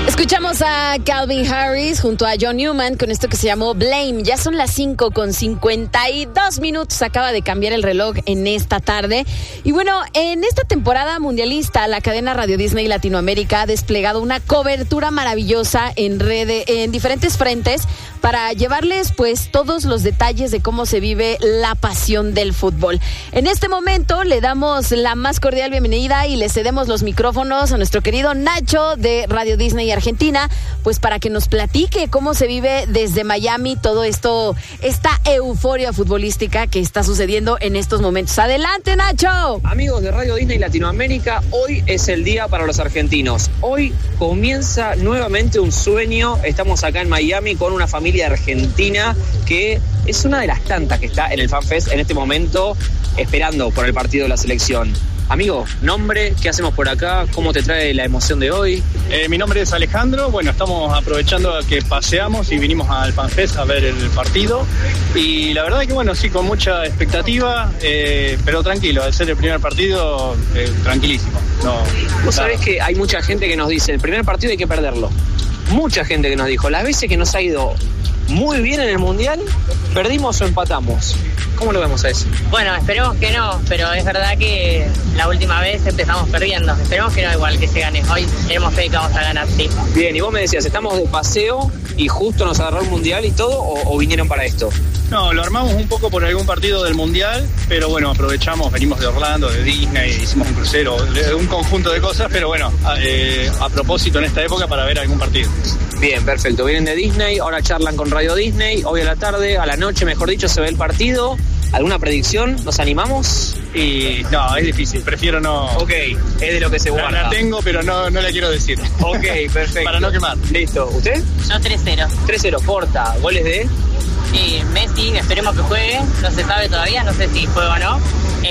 Escuchamos a Calvin Harris junto a John Newman con esto que se llamó Blame. Ya son las 5:52. Acaba de cambiar el reloj en esta tarde. Y bueno, en esta temporada mundialista, la cadena Radio Disney Latinoamérica ha desplegado una cobertura maravillosa en diferentes frentes para llevarles pues todos los detalles de cómo se vive la pasión del fútbol. En este momento le damos la más cordial bienvenida y le cedemos los micrófonos a nuestro querido Nacho de Radio Disney Argentina, pues para que nos platique cómo se vive desde Miami todo esto, esta euforia futbolística que está sucediendo en estos momentos. ¡Adelante, Nacho! Amigos de Radio Disney Latinoamérica, hoy es el día para los argentinos. Hoy comienza nuevamente un sueño. Estamos acá en Miami con una familia argentina que es una de las tantas que está en el FanFest en este momento esperando por el partido de la selección. Amigo, nombre, ¿qué hacemos por acá? ¿Cómo te trae la emoción de hoy? Mi nombre es Alejandro. Bueno, estamos aprovechando que paseamos y vinimos al FanFest a ver el partido. Y la verdad que bueno, sí, con mucha expectativa, pero tranquilo, al ser el primer partido, tranquilísimo. Vos sabés que hay mucha gente que nos dice, el primer partido hay que perderlo. Mucha gente que nos dijo, las veces que nos ha ido muy bien en el Mundial, perdimos o empatamos. ¿Cómo lo vemos a eso? Bueno, esperemos que no, pero es verdad que la última vez empezamos perdiendo. Esperemos que no, igual que se gane. Hoy tenemos fe que vamos a ganar, sí. Bien, y vos me decías, ¿estamos de paseo y justo nos agarró el Mundial y todo o vinieron para esto? No, lo armamos un poco por algún partido del Mundial, pero bueno, aprovechamos, venimos de Orlando, de Disney, hicimos un crucero, un conjunto de cosas, pero bueno, a propósito en esta época para ver algún partido. Bien, perfecto. Vienen de Disney, ahora charlan con Radio Disney, hoy a la tarde, a la noche, mejor dicho, se ve el partido. ¿Alguna predicción? ¿Nos animamos? Y no, es difícil, prefiero no... Ok, es de lo que se guarda. La tengo, pero no la quiero decir. Ok, perfecto. Para no quemar. Listo. ¿Usted? Yo 3-0. 3-0, Porta. ¿Goles de...? Y Messi, esperemos que juegue, no se sabe todavía, no sé si juega o no.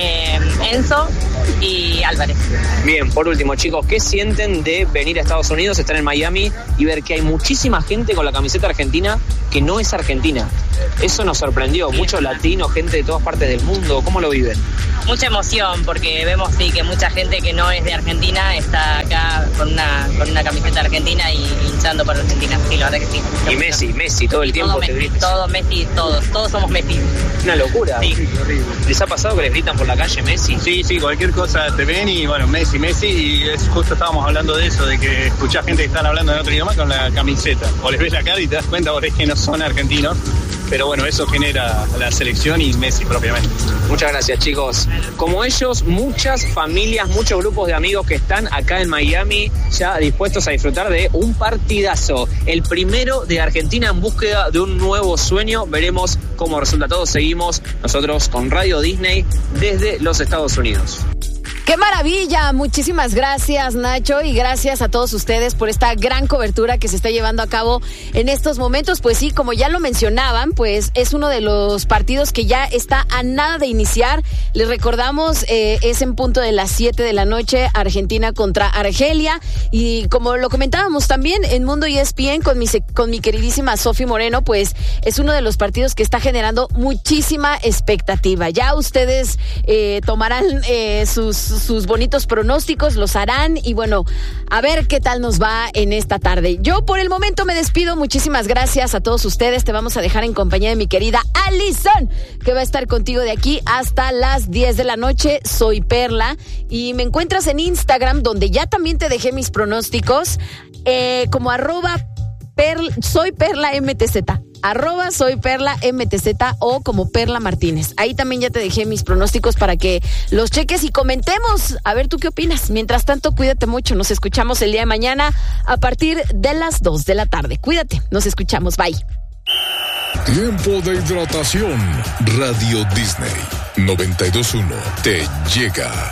Enzo y Álvarez. Bien, por último, chicos, ¿qué sienten de venir a Estados Unidos, estar en Miami y ver que hay muchísima gente con la camiseta argentina que no es argentina? Eso nos sorprendió, muchos latinos, gente de todas partes del mundo. ¿Cómo lo viven? Mucha emoción, porque vemos sí que mucha gente que no es de Argentina está acá con una camiseta argentina y hinchando por Argentina. Sí, la verdad que sí. Y Messi, todo el tiempo. Todo Messi, todos somos Messi. Una locura. Sí. ¿Les ha pasado que les gritan por la calle Messi? Sí, cualquier cosa te ven y bueno, Messi, y justo estábamos hablando de eso, de que escuchás gente que están hablando en otro idioma con la camiseta. O les ves la cara y te das cuenta, es que no son argentinos. Pero bueno, eso genera la selección y Messi propiamente. Muchas gracias, chicos. Como ellos, muchas familias, muchos grupos de amigos que están acá en Miami ya dispuestos a disfrutar de un partidazo. El primero de Argentina en búsqueda de un nuevo sueño. Veremos cómo resulta todo. Seguimos nosotros con Radio Disney desde los Estados Unidos. ¡Qué maravilla! Muchísimas gracias, Nacho, y gracias a todos ustedes por esta gran cobertura que se está llevando a cabo en estos momentos. Pues sí, como ya lo mencionaban, pues es uno de los partidos que ya está a nada de iniciar. Les recordamos, es en punto de las 7 de la noche, Argentina contra Argelia. Y como lo comentábamos también en Mundo ESPN con mi queridísima Sofi Moreno, pues es uno de los partidos que está generando muchísima expectativa. Ya ustedes tomarán sus bonitos pronósticos, los harán y bueno, a ver qué tal nos va en esta tarde. Yo por el momento me despido, muchísimas gracias a todos ustedes, te vamos a dejar en compañía de mi querida Alison, que va a estar contigo de aquí hasta las 10 de la noche. Soy Perla y me encuentras en Instagram, donde ya también te dejé mis pronósticos, como soy Perla MTZ. @soy Perla MTZ o como Perla Martínez. Ahí también ya te dejé mis pronósticos para que los cheques y comentemos. A ver, ¿tú qué opinas? Mientras tanto, cuídate mucho. Nos escuchamos el día de mañana a partir de las 2 de la tarde. Cuídate. Nos escuchamos. Bye. Tiempo de hidratación. Radio Disney 92.1 te llega.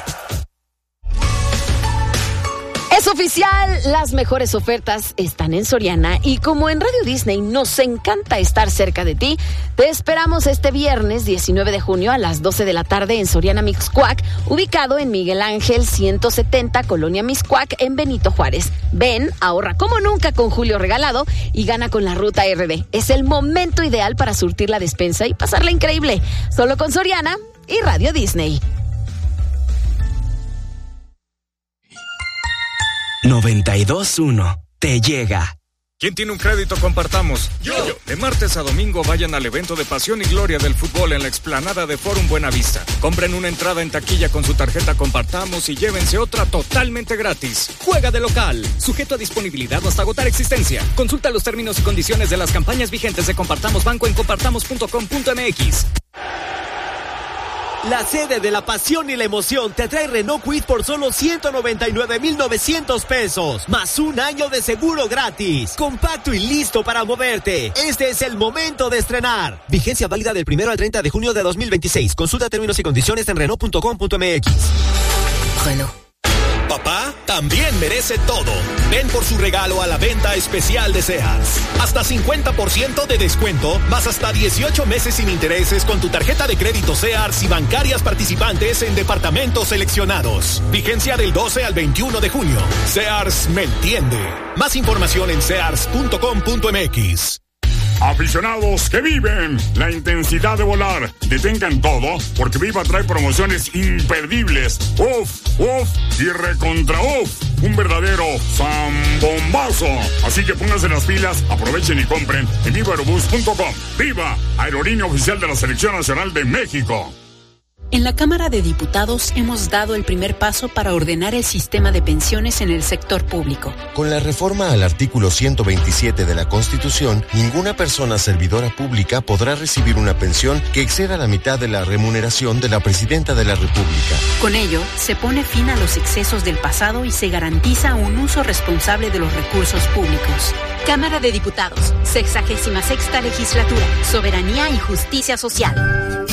Es oficial, las mejores ofertas están en Soriana y como en Radio Disney nos encanta estar cerca de ti, te esperamos este viernes 19 de junio a las 12 de la tarde en Soriana Mixcoac, ubicado en Miguel Ángel 170, Colonia Mixcoac, en Benito Juárez. Ven, ahorra como nunca con Julio Regalado y gana con la Ruta RD. Es el momento ideal para surtir la despensa y pasarla increíble, solo con Soriana y Radio Disney. 92.1 te llega. ¿Quién tiene un crédito Compartamos? Yo. De martes a domingo vayan al evento de Pasión y Gloria del Fútbol en la explanada de Forum Buenavista. Compren una entrada en taquilla con su tarjeta Compartamos y llévense otra totalmente gratis. Juega de local, sujeto a disponibilidad o hasta agotar existencia. Consulta los términos y condiciones de las campañas vigentes de Compartamos Banco en compartamos.com.mx. La sede de la pasión y la emoción te trae Renault Kwid por solo 199,900 pesos, más un año de seguro gratis. Compacto y listo para moverte. Este es el momento de estrenar. Vigencia válida del 1 al 30 de junio de 2026. Consulta términos y condiciones en Renault.com.mx. Renault. Papá también merece todo. Ven por su regalo a la venta especial de Sears. Hasta 50% de descuento, más hasta 18 meses sin intereses con tu tarjeta de crédito Sears y bancarias participantes en departamentos seleccionados. Vigencia del 12 al 21 de junio. Sears me entiende. Más información en sears.com.mx. Aficionados que viven la intensidad de volar, detengan todo porque Viva trae promociones imperdibles. ¡Uf! ¡Uf! Y recontra ¡uf! Un verdadero zambombazo. Así que pónganse las pilas, aprovechen y compren en vivaerobus.com. ¡Viva! Aerolínea oficial de la Selección Nacional de México. En la Cámara de Diputados hemos dado el primer paso para ordenar el sistema de pensiones en el sector público. Con la reforma al artículo 127 de la Constitución, ninguna persona servidora pública podrá recibir una pensión que exceda la mitad de la remuneración de la Presidenta de la República. Con ello, se pone fin a los excesos del pasado y se garantiza un uso responsable de los recursos públicos. Cámara de Diputados, 66ª Legislatura, Soberanía y Justicia Social.